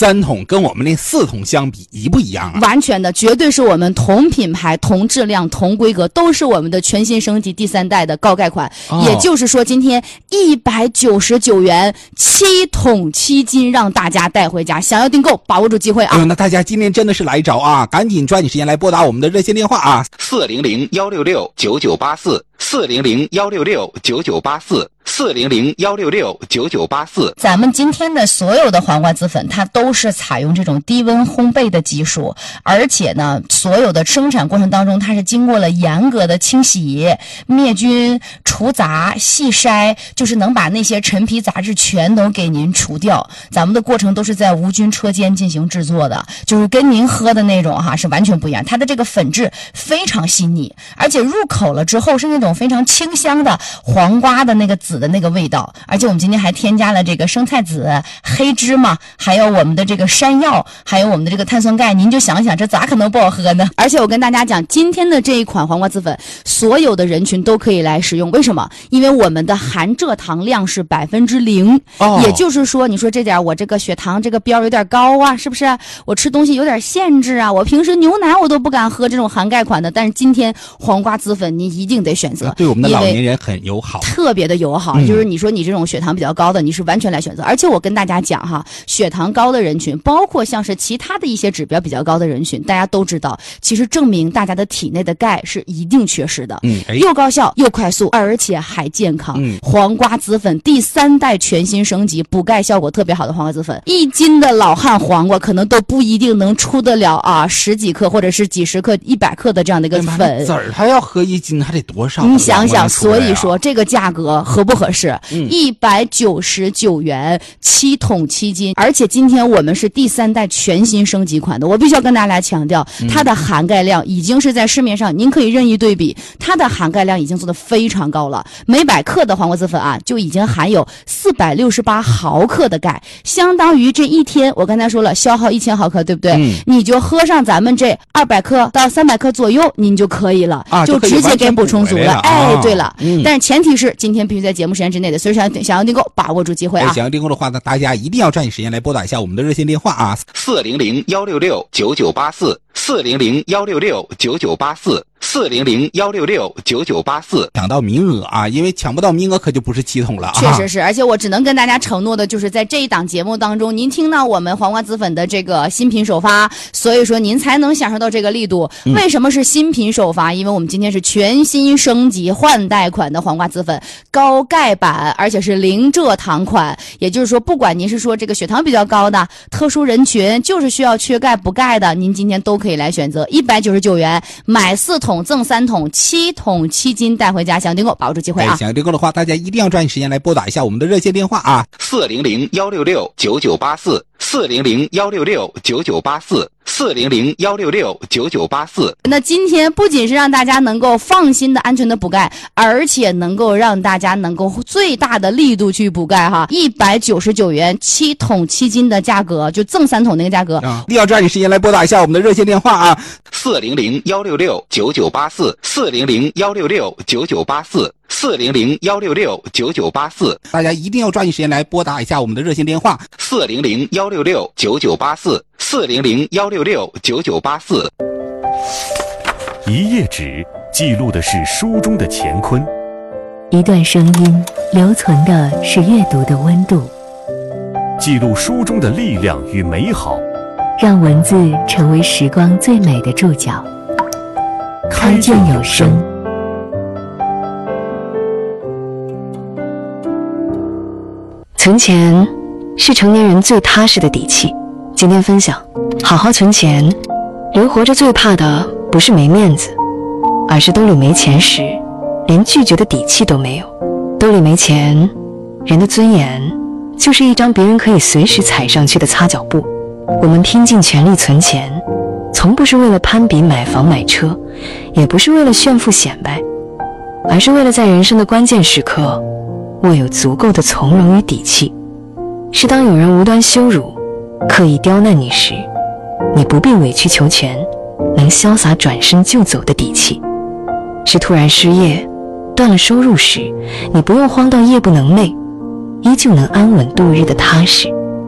3桶跟我们那4桶相比一不一样啊？ 完全的，绝对是我们同品牌、同质量、同规格，都是我们的全新升级第3代的高钙款。也就是说，今天199元7桶7斤，让大家带回家。想要订购，把握住机会啊！ 那大家今天真的是来着啊，赶紧抓紧时间来拨打我们的热线电话啊，400-166-9984，400-166-9984，400-166-9984。 咱们今天的所有的黄瓜籽粉，它都是采用这种低温烘焙的技术，而且呢，所有的生产过程当中，它是经过了严格的清洗、灭菌、除杂、细筛，就是能把那些陈皮杂质全都给您除掉。咱们的过程都是在无菌车间进行制作的，就是跟您喝的那种是完全不一样。它的这个粉质非常细腻，而且入口了之后是那种非常清香的黄瓜的那个籽的那个味道。而且我们今天还添加了这个生菜籽、黑芝麻，还有我们的这个山药，还有我们的这个碳酸钙。您就想想，这咋可能不好喝呢？而且我跟大家讲，今天的这一款黄瓜籽粉，所有的人群都可以来使用。为什么？因为我们的含蔗糖量是0%，也就是说，你说这点我这个血糖这个标有点高啊，是不是？我吃东西有点限制啊，我平时牛奶我都不敢喝这种含钙款的，但是今天黄瓜籽粉你一定得选择， 对我们的老年人很友好， 特别的友好。就是你说你这种血糖比较高的，你是完全来选择。而且我跟大家讲血糖高的人群，包括像是其他的一些指标比较高的人群，大家都知道，其实证明大家的体内的钙是一定缺失的。又高效又快速，而且还健康。黄瓜籽粉第3代全新升级，补钙效果特别好的黄瓜籽粉，1斤的老汉黄瓜可能都不一定能出得了10几克或者是几十克、100克的这样的一个粉。 籽儿它要喝1斤还得多少？ 你想想，所以说这个价格合不合适？199元7桶7斤，而且今天我们是第3代全新升级款的，我必须要跟大家来强调，它的含钙量已经是在市面上您可以任意对比，它的含钙量已经做得非常高了。每100克的黄瓜籽粉就已经含有468毫克的钙，相当于这一天我刚才说了消耗1000毫克，对不对？你就喝上咱们这200克到300克左右，您就可以了，就直接给补充足了。对了，但是前提是今天必须在节目时间之内的，所以想要订购，把握住机会啊！ 想要订购的话呢，大家一定要抓紧时间来拨打一下我们的热线电话，400-166-9984，400-166-9984，400-166-9984。抢到名额因为抢不到名额可就不是7桶了。 确实是，而且我只能跟大家承诺的就是在这一档节目当中，您听到我们黄瓜籽粉的这个新品首发，所以说您才能享受到这个力度。为什么是新品首发？因为我们今天是全新升级换代款的黄瓜籽粉，高钙版，而且是0蔗糖款。也就是说，不管您是说这个血糖比较高的特殊人群，就是需要缺钙补钙的，您今天都可以来选择。199元买4桶赠3桶，7桶7斤带回家。想订购，把握住机会啊！ 想订购的话，大家一定要抓紧时间来拨打一下我们的热线电话，400-166-9984，400-166-9984，400-166-9984。 那今天不仅是让大家能够放心的、安全的补钙，而且能够让大家能够最大的力度去补钙199元7桶7斤的价格，就赠3桶那个价格一定要抓紧时间来拨打一下我们的热线电话 400-166-9984，400-166-9984，400-166-9984。 大家一定要抓紧时间来拨打一下我们的热线电话 400-166-9984，400-166-9984。 一页纸记录的是书中的乾坤， 一段声音留存的是阅读的温度， 记录书中的力量与美好， 让文字成为时光最美的注脚。开卷有声。 存钱是成年人最踏实的底气。今天分享，好好存钱。人活着最怕的不是没面子，而是兜里没钱时，连拒绝的底气都没有。兜里没钱，人的尊严就是一张别人可以随时踩上去的擦脚布。我们拼尽全力存钱，从不是为了攀比买房买车，也不是为了炫富显摆，而是为了在人生的关键时刻握有足够的从容与底气。是当有人无端羞辱、刻意刁难你时，你不必委曲求全，能潇洒转身就走的底气。是突然失业、断了收入时，你不用慌到夜不能寐，依旧能安稳度日的踏实。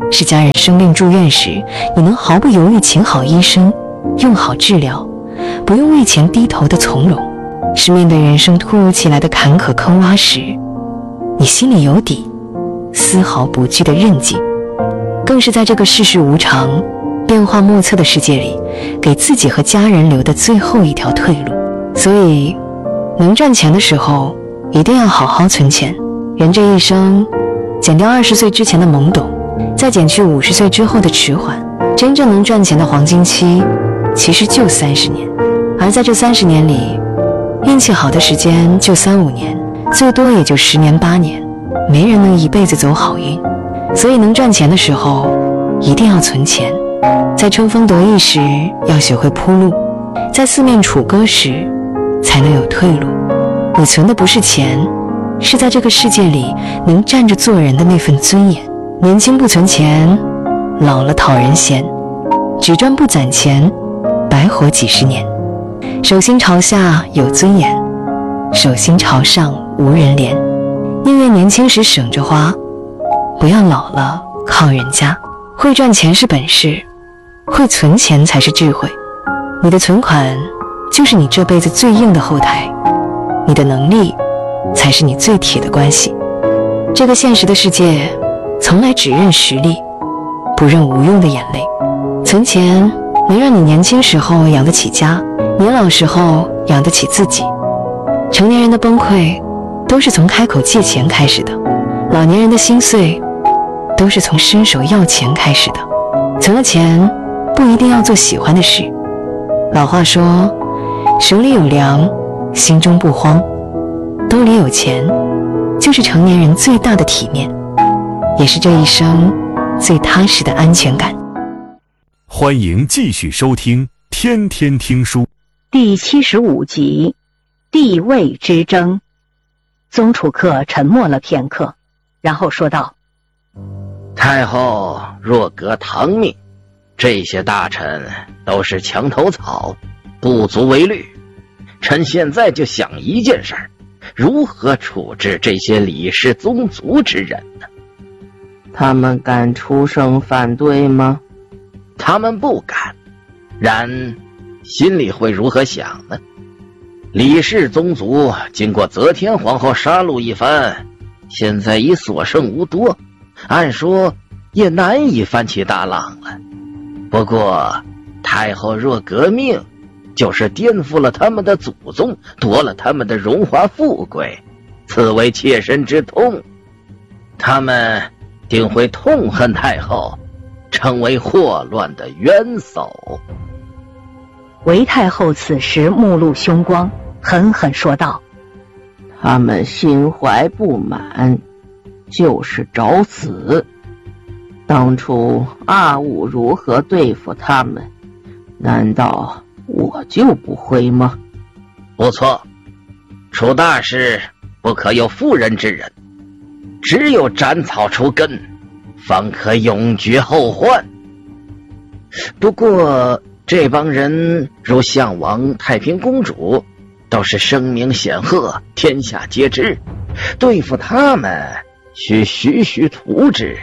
是家人生病住院时，你能毫不犹豫请好医生，用好治疗，不用为钱低头的从容；是面对人生突如其来的坎坷坑洼时，你心里有底，丝毫不惧的韧劲；更是在这个世事无常、变化莫测的世界里，给自己和家人留的最后一条退路。所以，能赚钱的时候，一定要好好存钱。人这一生，减掉20岁之前的懵懂，再减去50岁之后的迟缓，真正能赚钱的黄金期，其实就30年。而在这30年里，运气好的时间就3-5年，最多也就10年8年，没人能一辈子走好运。所以能赚钱的时候，一定要存钱。在春风得意时，要学会铺路；在四面楚歌时，才能有退路。你存的不是钱，是在这个世界里能站着做人的那份尊严。年轻不存钱，老了讨人嫌；只赚不攒钱，白活几十年。手心朝下有尊严，手心朝上无人怜。宁愿年轻时省着花，不要老了靠人家。会赚钱是本事，会存钱才是智慧。你的存款就是你这辈子最硬的后台，你的能力才是你最铁的关系。这个现实的世界从来只认实力，不认无用的眼泪。存钱能让你年轻时候养得起家，年老时候养得起自己。成年人的崩溃都是从开口借钱开始的，老年人的心碎都是从伸手要钱开始的。存了钱不一定要做喜欢的事，老话说，手里有粮，心中不慌；兜里有钱，就是成年人最大的体面，也是这一生最踏实的安全感。 欢迎继续收听《天天听书》 第75集，地位之争。宗楚客沉默了片刻，然后说道： 太后若革唐命，这些大臣都是墙头草，不足为虑。臣现在就想一件事儿，如何处置这些李氏宗族之人呢？ 他们敢出声反对吗？ 他们不敢，然心里会如何想呢？李氏宗族经过则天皇后杀戮一番，现在已所剩无多，按说也难以翻起大浪了。不过太后若革命，就是颠覆了他们的祖宗，夺了他们的荣华富贵，此为切身之痛。他们定会痛恨太后，成为祸乱的冤首。 韦太后此时目露凶光，狠狠说道： 他们心怀不满，就是找死。当初阿武如何对付他们，难道我就不会吗？ 不错，出大事不可有妇人之仁，只有斩草除根，方可永绝后患。不过这帮人如项王、太平公主，都是声名显赫，天下皆知，对付他们需徐徐图之。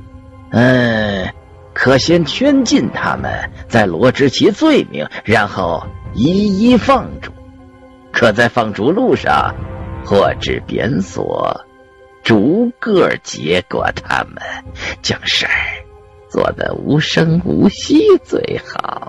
可先圈禁他们，再罗织其罪名，然后一一放逐。可在放逐路上或置鞭索，逐个结果他们，将事儿做得无声无息最好。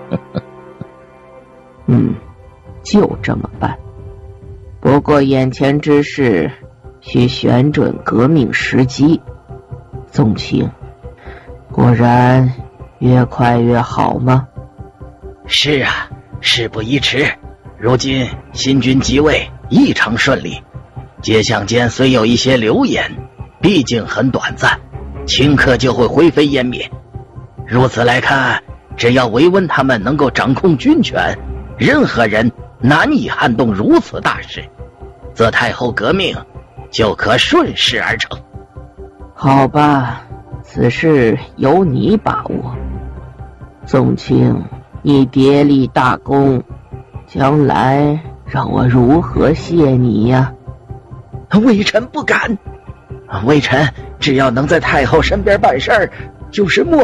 就这么办。不过眼前之事需选准革命时机。宗卿，果然越快越好吗？ 是啊，事不宜迟。如今新君即位，异常顺利。街巷间虽有一些流言，毕竟很短暂，顷刻就会灰飞烟灭。如此来看，只要维温他们能够掌控军权，任何人难以撼动如此大事，则太后革命就可顺势而成。 好吧，此事由你把握。宗卿，你迭立大功，将来让我如何谢你呀？ 微臣不敢。微臣只要能在太后身边办事儿， 就是莫